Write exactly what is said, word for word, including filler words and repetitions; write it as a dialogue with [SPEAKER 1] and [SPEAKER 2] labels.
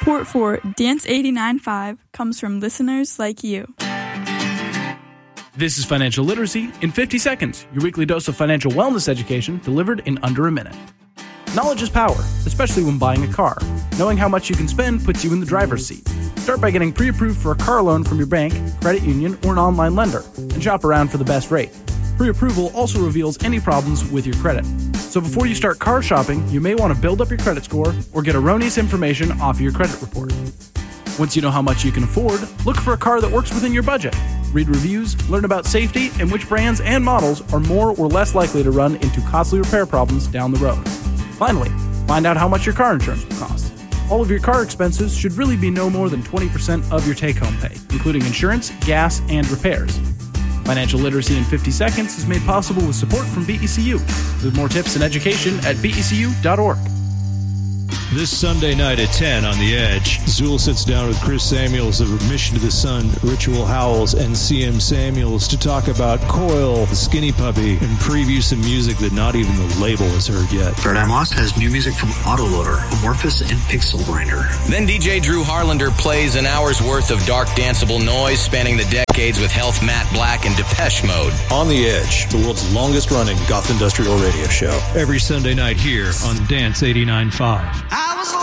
[SPEAKER 1] Support for Dance eighty-nine point five comes from listeners like you.
[SPEAKER 2] This is Financial Literacy in fifty seconds, your weekly dose of financial wellness education delivered in under a minute. Knowledge is power, especially when buying a car. Knowing how much you can spend puts you in the driver's seat. Start by getting pre-approved for a car loan from your bank, credit union, or an online lender, and shop around for the best rate. Pre-approval also reveals any problems with your credit. So before you start car shopping, you may want to build up your credit score or get erroneous information off of your credit report. Once you know how much you can afford, look for a car that works within your budget. Read reviews, learn about safety, and which brands and models are more or less likely to run into costly repair problems down the road. Finally, find out how much your car insurance will cost. All of your car expenses should really be no more than twenty percent of your take-home pay, including insurance, gas, and repairs. Financial Literacy in fifty seconds is made possible with support from B E C U. With more tips and education at B E C U dot org.
[SPEAKER 3] This Sunday night at ten on The Edge, Zool sits down with Chris Samuels of Mission to the Sun, Ritual Howells, and C M Samuels to talk about Coil, the Skinny Puppy, and preview some music that not even the label has heard yet.
[SPEAKER 4] Paradigm Lost has new music from Autoloader, Amorphous, and Pixel Grinder.
[SPEAKER 5] Then D J Drew Harlander plays an hour's worth of dark danceable noise spanning the decades with Health, Matt Black, and Depeche Mode.
[SPEAKER 6] On The Edge, the world's longest running goth industrial radio show.
[SPEAKER 3] Every Sunday night here on Dance eighty-nine point five.